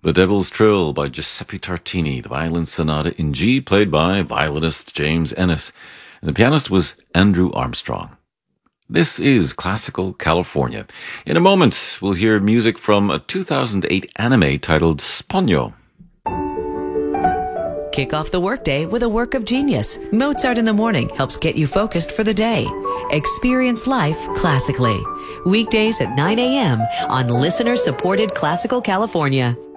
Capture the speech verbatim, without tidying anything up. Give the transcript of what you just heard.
The Devil's Trill by Giuseppe Tartini, the violin sonata in G played by violinist James Ennis, and the pianist was Andrew Armstrong. This is Classical California. In a moment, we'll hear music from a two thousand eight anime titled Spogno. Kick off the workday with a work of genius. Mozart in the Morning helps get you focused for the day. Experience life classically. Weekdays at nine a.m. on listener-supported Classical California.